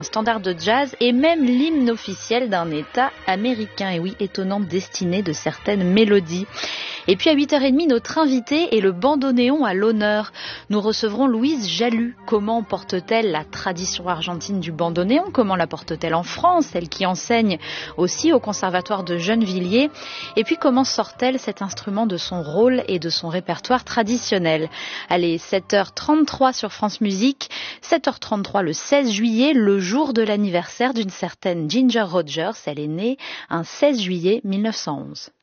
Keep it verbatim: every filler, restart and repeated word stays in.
standard de jazz et même l'hymne officiel d'un État américain. Et oui, étonnante destinée de certaines mélodies. Et puis à huit heures trente, notre invité est le bandoneon à l'honneur. Nous recevrons Louise Jalut. Comment porte-t-elle la tradition argentine du bandoneon? Comment la porte-t-elle en France, elle qui enseigne aussi au conservatoire de Gennevilliers? Et puis comment sort-elle cet instrument de son rôle et de son répertoire traditionnel? Allez, sept heures trente-trois sur France Musique, sept heures trente-trois le seize juillet, le jour de l'anniversaire d'une certaine Ginger Rogers. Elle est née un seize juillet mille neuf cent onze.